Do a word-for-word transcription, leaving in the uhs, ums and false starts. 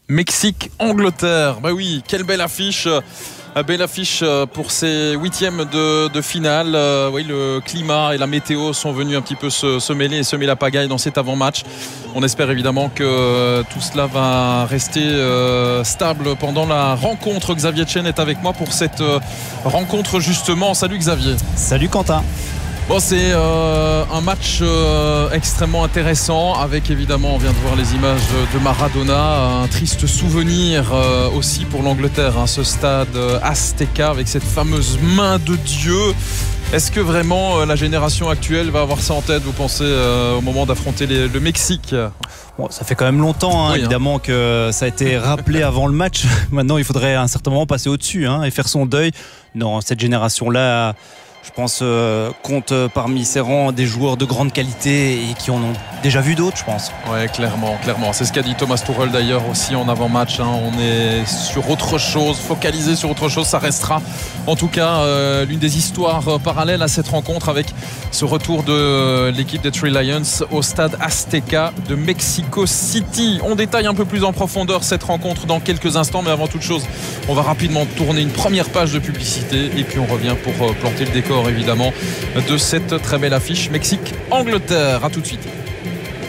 Mexique-Angleterre. Bah oui, quelle belle affiche. Belle affiche pour ces huitièmes de, de finale. Euh, oui, le climat et la météo sont venus un petit peu se, se mêler et semer la pagaille dans cet avant-match. On espère évidemment que tout cela va rester euh, stable pendant la rencontre. Xavier Chen est avec moi pour cette euh, rencontre justement. Salut Xavier. Salut Quentin. Bon, c'est euh, un match euh, extrêmement intéressant avec évidemment, on vient de voir les images de Maradona, un triste souvenir euh, aussi pour l'Angleterre, hein, ce stade euh, Azteca avec cette fameuse main de Dieu. Est-ce que vraiment euh, la génération actuelle va avoir ça en tête, vous pensez, euh, au moment d'affronter les, le Mexique ? Bon, ça fait quand même longtemps, hein, oui, évidemment, hein. que ça a été rappelé avant le match. Maintenant, il faudrait à un certain moment passer au-dessus, hein, et faire son deuil. Non, cette génération-là, je pense, euh, compte parmi ses rangs des joueurs de grande qualité et qui en ont déjà vu d'autres, je pense. Ouais, clairement, clairement. C'est ce qu'a dit Thomas Tuchel d'ailleurs aussi en avant-match. Hein. On est sur autre chose, focalisé sur autre chose. Ça restera en tout cas euh, l'une des histoires euh, parallèles à cette rencontre avec ce retour de euh, l'équipe des Three Lions au stade Azteca de Mexico City. On détaille un peu plus en profondeur cette rencontre dans quelques instants, mais avant toute chose, on va rapidement tourner une première page de publicité et puis on revient pour euh, planter le décor évidemment de cette très belle affiche Mexique-Angleterre. A tout de suite.